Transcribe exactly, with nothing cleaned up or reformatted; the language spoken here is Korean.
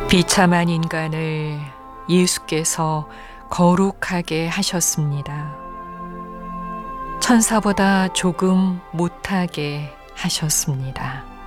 비참한 인간을 예수께서 거룩하게 하셨습니다. 천사보다 조금 못하게 하셨습니다.